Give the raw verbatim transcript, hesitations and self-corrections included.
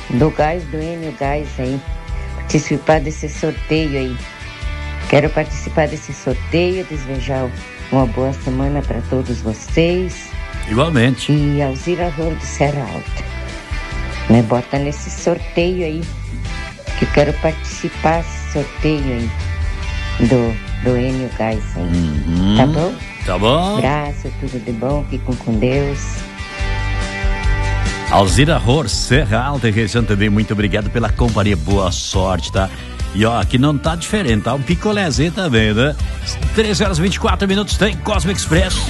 do gás, do Enio Gás aí, participar desse sorteio aí. Quero participar desse sorteio, desejar uma boa semana para todos vocês. Igualmente. E Alzira Ror de Serra Alta. Me bota nesse sorteio aí, que eu quero participar desse sorteio aí, do, do Enio Gás aí. Uhum. Tá bom? Tá bom. Abraço, tudo de bom, fiquem com Deus. Alzira Ror, Serra Alta e região também, muito obrigado pela companhia, boa sorte, tá? E ó, aqui não tá diferente, tá? Um picolézinho também, né? treze horas e vinte e quatro minutos, tem Cosmo Express.